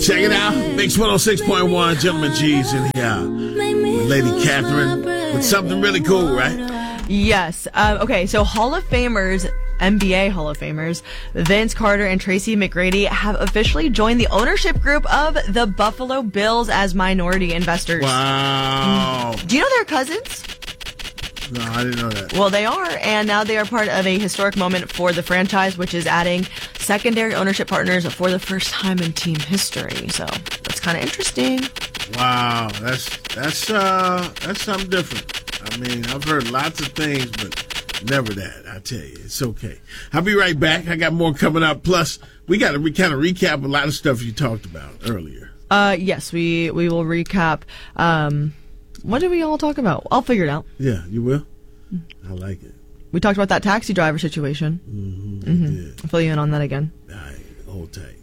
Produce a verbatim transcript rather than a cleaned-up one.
Check it out. Mix one oh six point one. Gentleman G's in here. With Lady Catherine with something really cool, right? Yes. Um, okay, so Hall of Famers, N B A Hall of Famers, Vince Carter and Tracy McGrady have officially joined the ownership group of the Buffalo Bills as minority investors. Wow. Do you know they're cousins? No, I didn't know that. Well, they are, and now they are part of a historic moment for the franchise, which is adding secondary ownership partners for the first time in team history. So that's kind of interesting. Wow, that's that's uh that's something different. I mean, I've heard lots of things, but never that. I tell you, it's okay. I'll be right back. I got more coming up. Plus, we got to re- kind of recap a lot of stuff you talked about earlier. Uh, yes, we we will recap. Um. What did we all talk about? I'll figure it out. Yeah, you will? I like it. We talked about that taxi driver situation. Mm-hmm. Mm-hmm. I'll fill you in on that again. All right, hold tight.